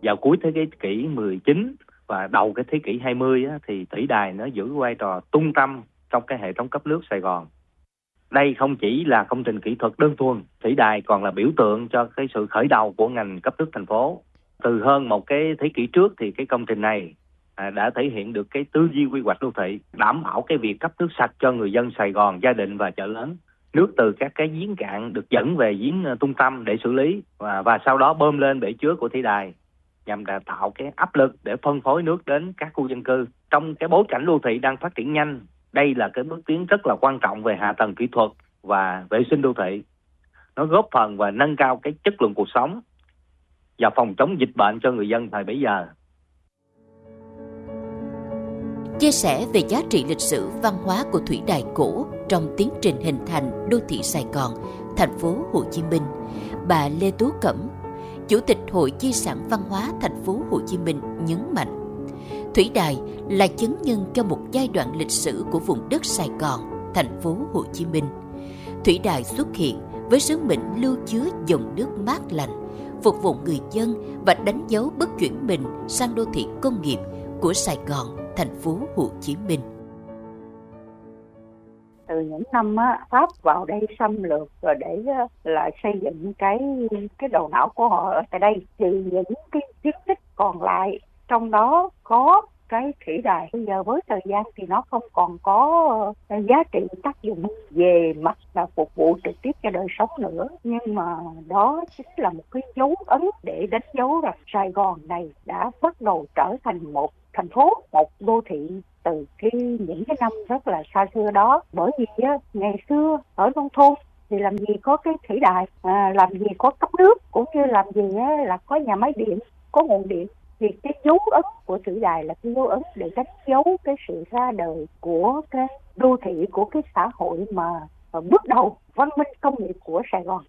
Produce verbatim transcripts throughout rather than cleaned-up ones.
Vào cuối thế kỷ mười chín và đầu cái thế kỷ hai mươi á, thì thủy đài nó giữ vai trò trung tâm trong cái hệ thống cấp nước Sài Gòn. Đây không chỉ là công trình kỹ thuật đơn thuần, thủy đài còn là biểu tượng cho cái sự khởi đầu của ngành cấp nước thành phố. Từ hơn một cái thế kỷ trước thì cái công trình này à, đã thể hiện được cái tư duy quy hoạch đô thị, đảm bảo cái việc cấp nước sạch cho người dân Sài Gòn, gia đình và chợ lớn. Nước từ các cái giếng cạn được dẫn về giếng uh, trung tâm để xử lý và, và sau đó bơm lên bể chứa của thủy đài nhằm đã tạo cái áp lực để phân phối nước đến các khu dân cư. Trong cái bối cảnh đô thị đang phát triển nhanh, đây là cái bước tiến rất là quan trọng về hạ tầng kỹ thuật và vệ sinh đô thị. Nó góp phần và nâng cao cái chất lượng cuộc sống và phòng chống dịch bệnh cho người dân thời bấy giờ. Chia sẻ về giá trị lịch sử văn hóa của thủy đài cổ trong tiến trình hình thành đô thị Sài Gòn, thành phố Hồ Chí Minh, bà Lê Tú Cẩm, Chủ tịch Hội Di sản Văn hóa thành phố Hồ Chí Minh nhấn mạnh, thủy đài là chứng nhân cho một giai đoạn lịch sử của vùng đất Sài Gòn, thành phố Hồ Chí Minh. Thủy đài xuất hiện với sứ mệnh lưu chứa dòng nước mát lành, phục vụ người dân và đánh dấu bước chuyển mình sang đô thị công nghiệp của Sài Gòn, thành phố Hồ Chí Minh. Từ những năm á, Pháp vào đây xâm lược rồi để là xây dựng cái cái đầu não của họ ở tại đây, thì những cái di tích còn lại trong đó có cái thủy đài. Bây giờ với thời gian thì nó không còn có giá trị tác dụng về mặt là phục vụ trực tiếp cho đời sống nữa, nhưng mà đó chính là một cái dấu ấn để đánh dấu rằng Sài Gòn này đã bắt đầu trở thành một thành phố, một đô thị từ cái những cái năm rất là xa xưa đó. Bởi vì á, ngày xưa ở nông thôn thì làm gì có cái thủy đài, à, làm gì có cấp nước, cũng như làm gì á, là có nhà máy điện, có nguồn điện. Thì cái dấu ấn của thủy đài là cái dấu ấn để đánh dấu cái sự ra đời của cái đô thị, của cái xã hội mà bước đầu văn minh công nghiệp của Sài Gòn.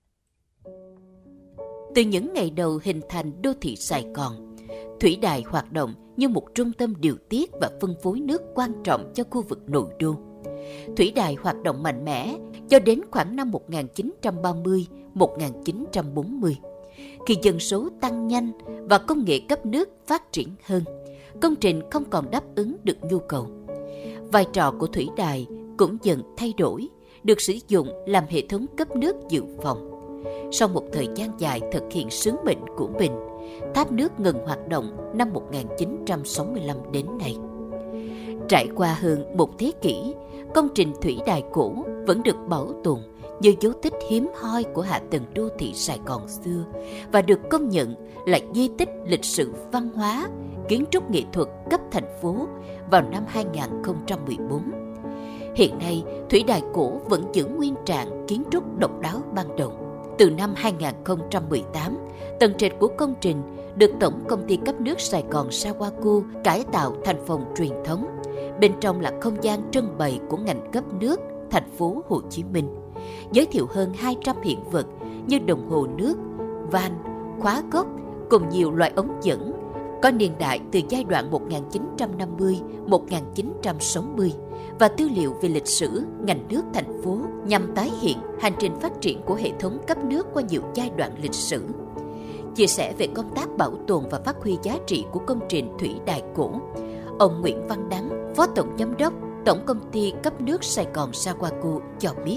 Từ những ngày đầu hình thành đô thị Sài Gòn, thủy đài hoạt động như một trung tâm điều tiết và phân phối nước quan trọng cho khu vực nội đô. Thủy đài hoạt động mạnh mẽ cho đến khoảng năm một nghìn chín trăm ba mươi đến một nghìn chín trăm bốn mươi. Khi dân số tăng nhanh và công nghệ cấp nước phát triển hơn, công trình không còn đáp ứng được nhu cầu. Vai trò của thủy đài cũng dần thay đổi, được sử dụng làm hệ thống cấp nước dự phòng. Sau một thời gian dài thực hiện sứ mệnh của mình, tháp nước ngừng hoạt động năm một nghìn chín trăm sáu mươi lăm đến nay. Trải qua hơn một thế kỷ, công trình thủy đài cổ vẫn được bảo tồn như dấu tích hiếm hoi của hạ tầng đô thị Sài Gòn xưa và được công nhận là di tích lịch sử văn hóa, kiến trúc nghệ thuật cấp thành phố vào năm hai nghìn không trăm mười bốn. Hiện nay, thủy đài cổ vẫn giữ nguyên trạng kiến trúc độc đáo ban đầu. Từ năm hai nghìn không trăm mười tám, tầng trệt của công trình được Tổng Công ty Cấp nước Sài Gòn Sawako cải tạo thành phòng truyền thống. Bên trong là không gian trưng bày của ngành cấp nước thành phố Hồ Chí Minh, giới thiệu hơn hai trăm hiện vật như đồng hồ nước, van, khóa gốc cùng nhiều loại ống dẫn có niên đại từ giai đoạn một nghìn chín trăm năm mươi đến một nghìn chín trăm sáu mươi và tư liệu về lịch sử ngành nước thành phố nhằm tái hiện hành trình phát triển của hệ thống cấp nước qua nhiều giai đoạn lịch sử. Chia sẻ về công tác bảo tồn và phát huy giá trị của công trình thủy đài cổ, ông Nguyễn Văn Đắng, Phó Tổng Giám đốc Tổng Công ty Cấp nước Sài Gòn Sawako cho biết.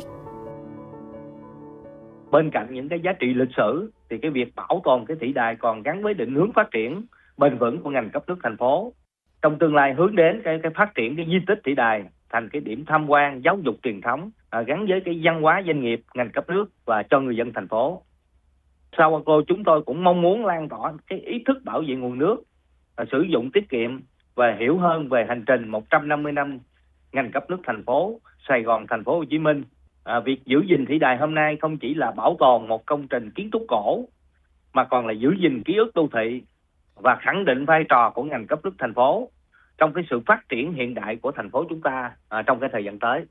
Bên cạnh những cái giá trị lịch sử thì cái việc bảo tồn cái thủy đài còn gắn với định hướng phát triển bền vững của ngành cấp nước thành phố. Trong tương lai hướng đến cái, cái phát triển cái di tích thủy đài thành cái điểm tham quan giáo dục truyền thống à, gắn với cái văn hóa doanh nghiệp ngành cấp nước và cho người dân thành phố. Sawako chúng tôi cũng mong muốn lan tỏa cái ý thức bảo vệ nguồn nước, à, sử dụng tiết kiệm và hiểu hơn về hành trình một trăm năm mươi năm ngành cấp nước thành phố Sài Gòn, thành phố Hồ Chí Minh. À, việc giữ gìn thủy đài hôm nay không chỉ là bảo tồn một công trình kiến trúc cổ mà còn là giữ gìn ký ức đô thị và khẳng định vai trò của ngành cấp nước thành phố trong cái sự phát triển hiện đại của thành phố chúng ta à, trong cái thời gian tới.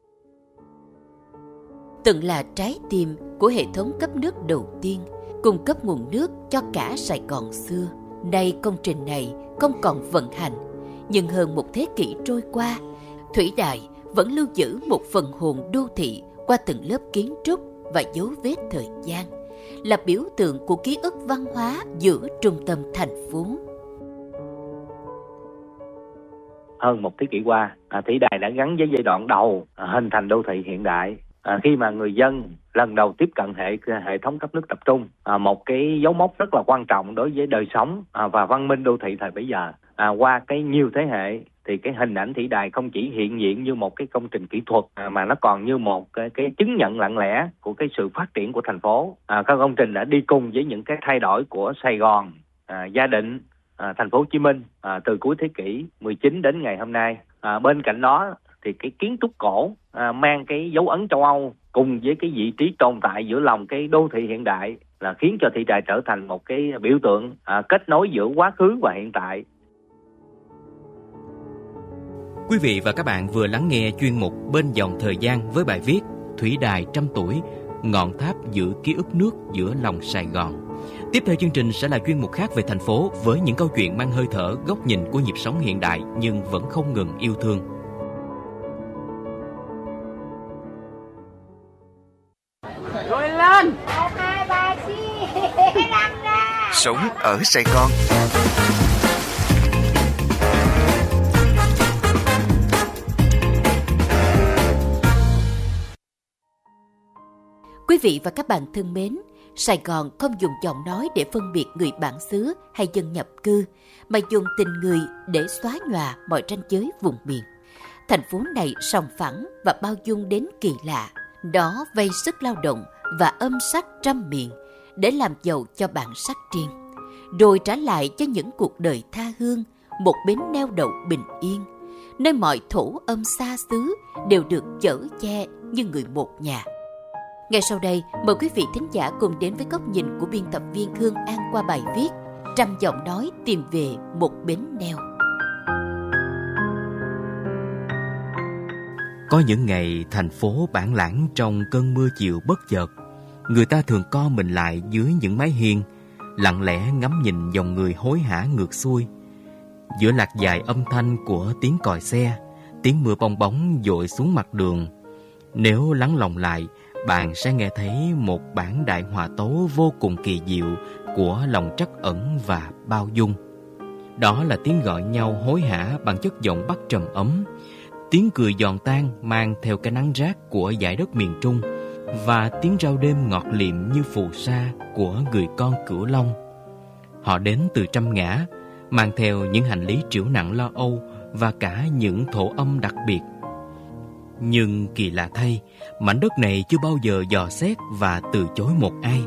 Từng là trái tim của hệ thống cấp nước đầu tiên, cung cấp nguồn nước cho cả Sài Gòn xưa. Nay công trình này không còn vận hành, nhưng hơn một thế kỷ trôi qua, thủy đài vẫn lưu giữ một phần hồn đô thị qua từng lớp kiến trúc và dấu vết thời gian, là biểu tượng của ký ức văn hóa giữa trung tâm thành phố. Hơn một thế kỷ qua, à, Thủy Đài đã gắn với giai đoạn đầu à, hình thành đô thị hiện đại. À, khi mà người dân lần đầu tiếp cận hệ hệ thống cấp nước tập trung, à, một cái dấu mốc rất là quan trọng đối với đời sống à, và văn minh đô thị thời bấy giờ. À, qua cái nhiều thế hệ thì cái hình ảnh Thủy Đài không chỉ hiện diện như một cái công trình kỹ thuật à, mà nó còn như một cái, cái chứng nhận lặng lẽ của cái sự phát triển của thành phố. À, các công trình đã đi cùng với những cái thay đổi của Sài Gòn, à, Gia Định, à, thành phố Hồ Chí Minh à, từ cuối thế kỷ mười chín đến ngày hôm nay. À, bên cạnh đó thì cái kiến trúc cổ à, mang cái dấu ấn châu Âu cùng với cái vị trí tồn tại giữa lòng cái đô thị hiện đại là khiến cho Thủy Đài trở thành một cái biểu tượng à, kết nối giữa quá khứ và hiện tại. Quý vị và các bạn vừa lắng nghe chuyên mục Bên dòng thời gian với bài viết Thủy Đài trăm tuổi, ngọn tháp giữ ký ức nước giữa lòng Sài Gòn. Tiếp theo chương trình sẽ là chuyên mục khác về thành phố với những câu chuyện mang hơi thở góc nhìn của nhịp sống hiện đại nhưng vẫn không ngừng yêu thương. Rồi lên! một, hai, ba, Sống ở Sài Gòn. Quý vị và các bạn thân mến, Sài Gòn không dùng giọng nói để phân biệt người bản xứ hay dân nhập cư, mà dùng tình người để xóa nhòa mọi ranh giới vùng miền. Thành phố này sòng phẳng và bao dung đến kỳ lạ, đó vay sức lao động và âm sắc trăm miền để làm giàu cho bản sắc riêng, rồi trả lại cho những cuộc đời tha hương một bến neo đậu bình yên, nơi mọi thổ âm xa xứ đều được chở che như người một nhà. Ngay sau đây, mời quý vị thính giả cùng đến với góc nhìn của biên tập viên Hương An qua bài viết Trăm giọng nói tìm về một bến neo. Có những ngày thành phố bản lãng trong cơn mưa chiều bất chợt, người ta thường co mình lại dưới những mái hiên, lặng lẽ ngắm nhìn dòng người hối hả ngược xuôi. Giữa lạc dài âm thanh của tiếng còi xe, tiếng mưa bong bóng dội xuống mặt đường, nếu lắng lòng lại, bạn sẽ nghe thấy một bản đại hòa tấu vô cùng kỳ diệu của lòng trắc ẩn và bao dung. Đó là tiếng gọi nhau hối hả bằng chất giọng Bắc trầm ấm, tiếng cười giòn tan mang theo cái nắng rát của dải đất miền Trung, và tiếng rao đêm ngọt liệm như phù sa của người con Cửu Long. Họ đến từ trăm ngã, mang theo những hành lý trĩu nặng lo âu và cả những thổ âm đặc biệt. Nhưng kỳ lạ thay, mảnh đất này chưa bao giờ dò xét và từ chối một ai.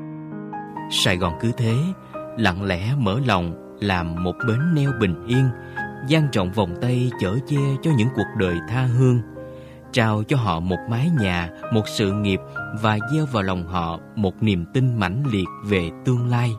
Sài Gòn cứ thế, lặng lẽ mở lòng làm một bến neo bình yên, dang rộng vòng tay chở che cho những cuộc đời tha hương, trao cho họ một mái nhà, một sự nghiệp và gieo vào lòng họ một niềm tin mãnh liệt về tương lai.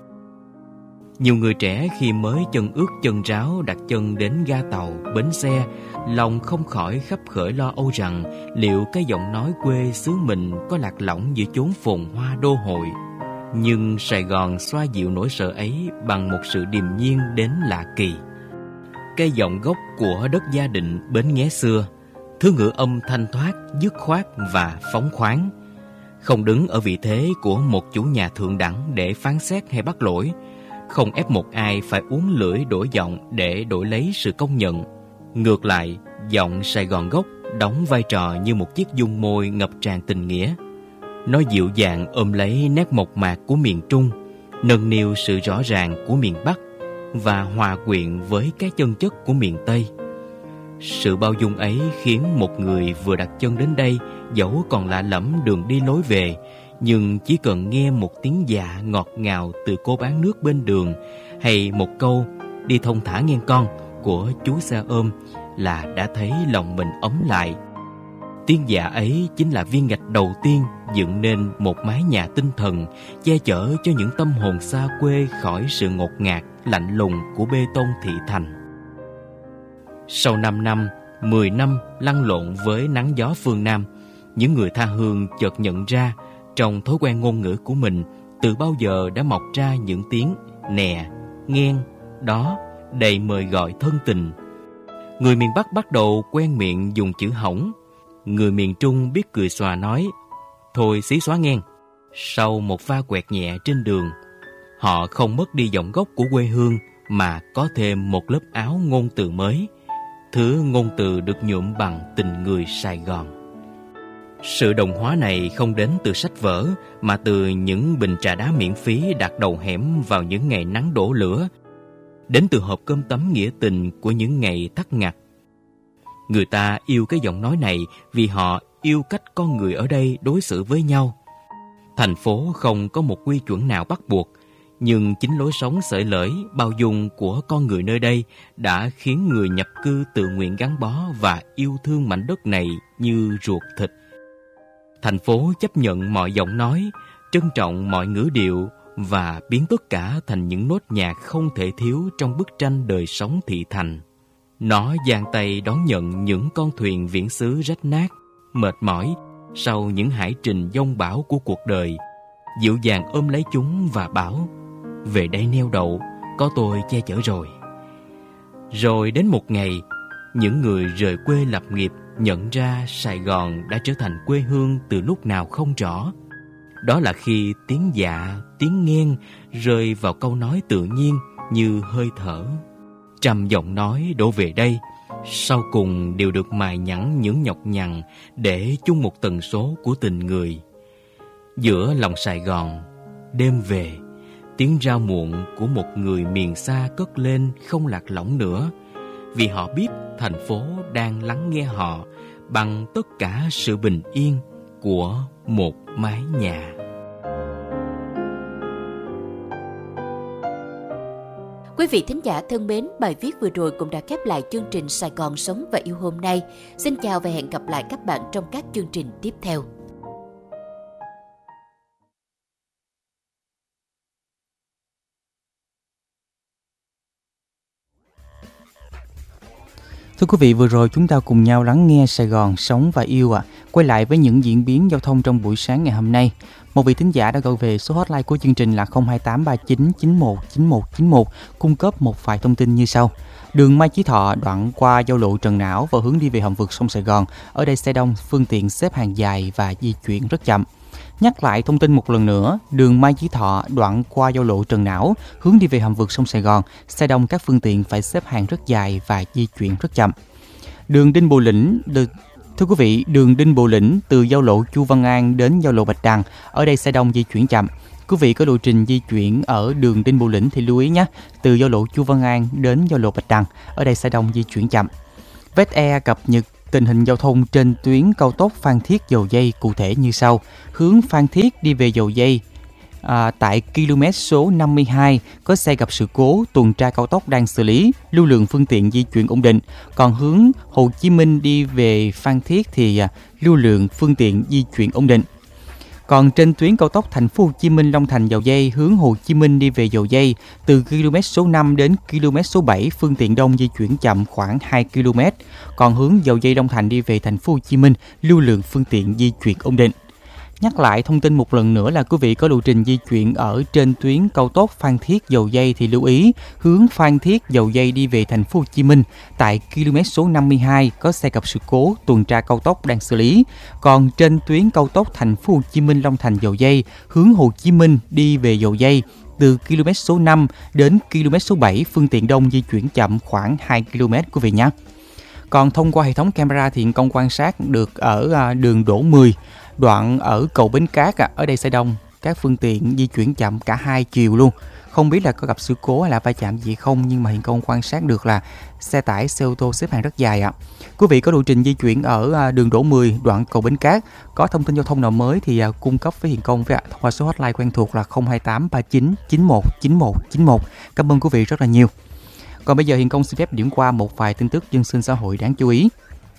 Nhiều người trẻ khi mới chân ướt chân ráo đặt chân đến ga tàu, bến xe, lòng không khỏi khấp khởi lo âu rằng liệu cái giọng nói quê xứ mình có lạc lõng giữa chốn phồn hoa đô hội. Nhưng Sài Gòn xoa dịu nỗi sợ ấy bằng một sự điềm nhiên đến lạ kỳ. Cái giọng gốc của đất Gia Định, bến nghé xưa, thứ ngữ âm thanh thoát, dứt khoát và phóng khoáng, không đứng ở vị thế của một chủ nhà thượng đẳng để phán xét hay bắt lỗi, không ép một ai phải uốn lưỡi đổi giọng để đổi lấy sự công nhận. Ngược lại, giọng Sài Gòn gốc đóng vai trò như một chiếc dung môi ngập tràn tình nghĩa. Nó dịu dàng ôm lấy nét mộc mạc của miền Trung, nâng niu sự rõ ràng của miền Bắc và hòa quyện với cái chân chất của miền Tây. Sự bao dung ấy khiến một người vừa đặt chân đến đây, dẫu còn lạ lẫm đường đi lối về, nhưng chỉ cần nghe một tiếng dạ ngọt ngào từ cô bán nước bên đường, hay một câu đi thông thả nghe con của chú xe ôm là đã thấy lòng mình ấm lại. Tiếng dạ ấy chính là viên gạch đầu tiên dựng nên một mái nhà tinh thần, che chở cho những tâm hồn xa quê khỏi sự ngột ngạt, lạnh lùng của bê tông thị thành. Sau năm năm, mười năm lăn lộn với nắng gió phương Nam, những người tha hương chợt nhận ra trong thói quen ngôn ngữ của mình từ bao giờ đã mọc ra những tiếng nè, ngen, đó đầy mời gọi thân tình. Người miền Bắc bắt đầu quen miệng dùng chữ hỏng. Người miền Trung biết cười xòa nói thôi xí xóa ngen. Sau một pha quẹt nhẹ trên đường, họ không mất đi giọng gốc của quê hương mà có thêm một lớp áo ngôn từ mới, thứ ngôn từ được nhuộm bằng tình người Sài Gòn. Sự đồng hóa này không đến từ sách vở mà từ những bình trà đá miễn phí đặt đầu hẻm vào những ngày nắng đổ lửa, đến từ hộp cơm tấm nghĩa tình của những ngày tắc ngặt. Người ta yêu cái giọng nói này vì họ yêu cách con người ở đây đối xử với nhau. Thành phố không có một quy chuẩn nào bắt buộc, nhưng chính lối sống xởi lởi, bao dung của con người nơi đây đã khiến người nhập cư tự nguyện gắn bó và yêu thương mảnh đất này như ruột thịt. Thành phố chấp nhận mọi giọng nói, trân trọng mọi ngữ điệu và biến tất cả thành những nốt nhạc không thể thiếu trong bức tranh đời sống thị thành. Nó giang tay đón nhận những con thuyền viễn xứ rách nát, mệt mỏi sau những hải trình dông bão của cuộc đời, dịu dàng ôm lấy chúng và bảo: về đây neo đậu, có tôi che chở rồi. Rồi đến một ngày, những người rời quê lập nghiệp nhận ra Sài Gòn đã trở thành quê hương từ lúc nào không rõ. Đó là khi tiếng dạ, tiếng nghẹn rơi vào câu nói tự nhiên như hơi thở. Trăm giọng nói đổ về đây, sau cùng đều được mài nhẵn những nhọc nhằn để chung một tần số của tình người. Giữa lòng Sài Gòn, đêm về, tiếng rao muộn của một người miền xa cất lên không lạc lõng nữa, vì họ biết thành phố đang lắng nghe họ bằng tất cả sự bình yên của một mái nhà. Quý vị thính giả thân mến, bài viết vừa rồi cũng đã khép lại chương trình Sài Gòn Sống và Yêu hôm nay. Xin chào và hẹn gặp lại các bạn trong các chương trình tiếp theo. Thưa quý vị, vừa rồi chúng ta cùng nhau lắng nghe Sài Gòn Sống và Yêu ạ. À. Quay lại với những diễn biến giao thông trong buổi sáng ngày hôm nay. Một vị thính giả đã gọi về số hotline của chương trình là không hai tám ba chín chín một chín một chín một cung cấp một vài thông tin như sau. Đường Mai Chí Thọ đoạn qua giao lộ Trần Não và hướng đi về hầm vượt sông Sài Gòn. Ở đây xe đông, phương tiện xếp hàng dài và di chuyển rất chậm. Nhắc lại thông tin một lần nữa, đường Mai Chí Thọ đoạn qua giao lộ Trần Não hướng đi về hầm vượt sông Sài Gòn, xe đông các phương tiện phải xếp hàng rất dài và di chuyển rất chậm. Đường Đinh Bộ Lĩnh được Thưa quý vị, đường Đinh Bộ Lĩnh từ giao lộ Chu Văn An đến giao lộ Bạch Đằng, ở đây xe đông di chuyển chậm. Quý vị có lộ trình di chuyển ở đường Đinh Bộ Lĩnh thì lưu ý nhé, từ giao lộ Chu Văn An đến giao lộ Bạch Đằng, ở đây xe đông di chuyển chậm. vê e e cập nhật tình hình giao thông trên tuyến cao tốc Phan Thiết Dầu Giây cụ thể như sau. Hướng Phan Thiết đi về Dầu Giây, à, tại km số năm mươi hai có xe gặp sự cố, tuần tra cao tốc đang xử lý, lưu lượng phương tiện di chuyển ổn định. Còn hướng Hồ Chí Minh đi về Phan Thiết thì à, lưu lượng phương tiện di chuyển ổn định. Còn trên tuyến cao tốc Thành phố Hồ Chí Minh Long Thành Dầu Giây hướng Hồ Chí Minh đi về Dầu Giây từ km số năm đến km số bảy phương tiện đông di chuyển chậm khoảng hai ki lô mét. Còn hướng Dầu Giây Long Thành đi về Thành phố Hồ Chí Minh lưu lượng phương tiện di chuyển ổn định. Nhắc lại thông tin một lần nữa là quý vị có lộ trình di chuyển ở trên tuyến cao tốc Phan Thiết Dầu Giây thì lưu ý hướng Phan Thiết Dầu Giây đi về Thành phố Hồ Chí Minh tại km số năm mươi hai có xe gặp sự cố, tuần tra cao tốc đang xử lý. Còn trên tuyến cao tốc Thành phố Hồ Chí Minh Long Thành Dầu Giây hướng Hồ Chí Minh đi về Dầu Giây từ km số năm đến km số bảy phương tiện đông di chuyển chậm khoảng hai ki lô mét quý vị nhé. Còn thông qua hệ thống camera thì công quan sát được ở đường Đỗ mười, đoạn ở cầu Bến Cát, à, ở đây xe đông, các phương tiện di chuyển chậm cả hai chiều luôn. Không biết là có gặp sự cố hay là va chạm gì không, nhưng mà hiện công quan sát được là xe tải, xe ô tô xếp hàng rất dài ạ. À. Quý vị có lộ trình di chuyển ở đường Đỗ mười, đoạn cầu Bến Cát, có thông tin giao thông nào mới thì à, cung cấp với hiện công với ạ. Thông qua số hotline quen thuộc là không hai tám ba chín chín một chín một chín một. Cảm ơn quý vị rất là nhiều. Còn bây giờ hiện công xin phép điểm qua một vài tin tức dân sinh xã hội đáng chú ý.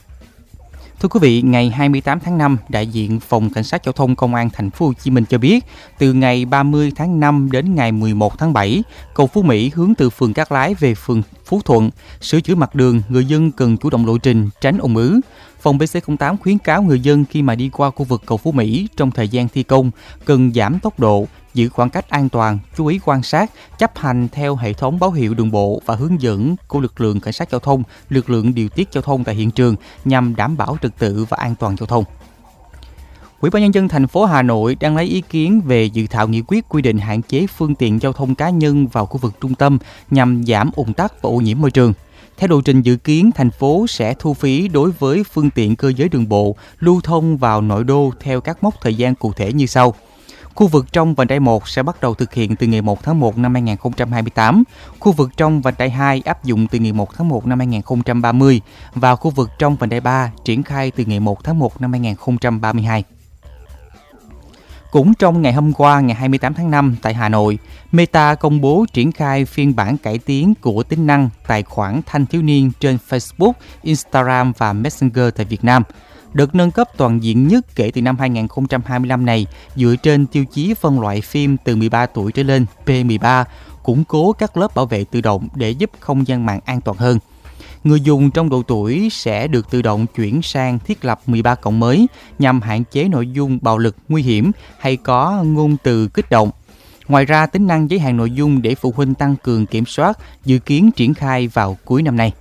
Thưa quý vị, ngày hai mươi tám tháng năm, đại diện Phòng Cảnh sát Giao thông Công an Thành phố Hồ Chí Minh cho biết, từ ngày ba mươi tháng năm đến ngày mười một tháng bảy, cầu Phú Mỹ hướng từ phường Cát Lái về phường Phú Thuận, sửa chữa mặt đường, người dân cần chủ động lộ trình, tránh ùn ứ. Phòng pê xê không tám khuyến cáo người dân khi mà đi qua khu vực cầu Phú Mỹ trong thời gian thi công cần giảm tốc độ, giữ khoảng cách an toàn, chú ý quan sát, chấp hành theo hệ thống báo hiệu đường bộ và hướng dẫn của lực lượng cảnh sát giao thông, lực lượng điều tiết giao thông tại hiện trường nhằm đảm bảo trật tự và an toàn giao thông. Ủy ban Nhân dân thành phố Hà Nội đang lấy ý kiến về dự thảo nghị quyết quy định hạn chế phương tiện giao thông cá nhân vào khu vực trung tâm nhằm giảm ùn tắc và ô nhiễm môi trường. Theo lộ trình dự kiến, thành phố sẽ thu phí đối với phương tiện cơ giới đường bộ lưu thông vào nội đô theo các mốc thời gian cụ thể như sau. Khu vực trong vành đai một sẽ bắt đầu thực hiện từ ngày một tháng một năm hai nghìn không trăm hai mươi tám, khu vực trong vành đai hai áp dụng từ ngày một tháng một năm hai nghìn không trăm ba mươi và khu vực trong vành đai ba triển khai từ ngày một tháng một năm hai nghìn không trăm ba mươi hai. Cũng trong ngày hôm qua, ngày hai mươi tám tháng năm tại Hà Nội, Meta công bố triển khai phiên bản cải tiến của tính năng tài khoản thanh thiếu niên trên Facebook, Instagram và Messenger tại Việt Nam. Đợt nâng cấp toàn diện nhất kể từ năm hai nghìn không trăm hai mươi lăm này dựa trên tiêu chí phân loại phim từ mười ba tuổi trở lên P mười ba, củng cố các lớp bảo vệ tự động để giúp không gian mạng an toàn hơn. Người dùng trong độ tuổi sẽ được tự động chuyển sang thiết lập mười ba cộng mới nhằm hạn chế nội dung bạo lực, nguy hiểm hay có ngôn từ kích động. Ngoài ra, tính năng giới hạn nội dung để phụ huynh tăng cường kiểm soát dự kiến triển khai vào cuối năm nay.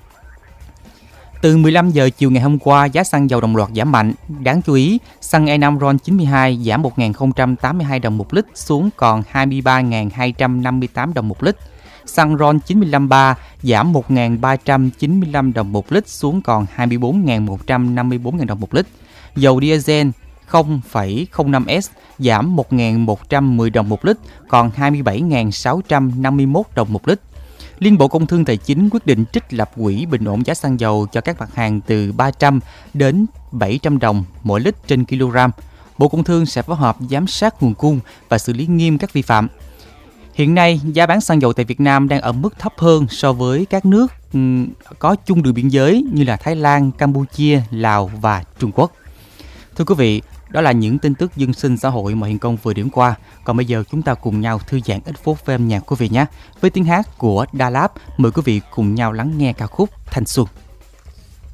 Từ mười lăm giờ chiều ngày hôm qua, giá xăng dầu đồng loạt giảm mạnh. Đáng chú ý, xăng E năm RON chín mươi hai giảm một nghìn không trăm tám mươi hai đồng một lít xuống còn hai mươi ba nghìn hai trăm năm mươi tám đồng một lít. Xăng RON chín mươi lăm ba giảm một nghìn ba trăm chín mươi lăm đồng một lít xuống còn hai mươi bốn nghìn một trăm năm mươi bốn đồng một lít. Dầu diesel không phẩy không năm S giảm một nghìn một trăm mười đồng một lít còn hai mươi bảy nghìn sáu trăm năm mươi mốt đồng một lít. Liên Bộ Công Thương Tài chính quyết định trích lập quỹ bình ổn giá xăng dầu cho các mặt hàng từ ba trăm đến bảy trăm đồng mỗi lít trên kg. Bộ Công Thương sẽ phối hợp giám sát nguồn cung và xử lý nghiêm các vi phạm. Hiện nay, giá bán xăng dầu tại Việt Nam đang ở mức thấp hơn so với các nước um, có chung đường biên giới như là Thái Lan, Campuchia, Lào và Trung Quốc. Thưa quý vị, đó là những tin tức dân sinh xã hội mà Hiền Công vừa điểm qua. Còn bây giờ chúng ta cùng nhau thư giãn ít phút với âm nhạc quý vị nhé. Với tiếng hát của Đà Lạt, mời quý vị cùng nhau lắng nghe ca khúc Thanh Xuân.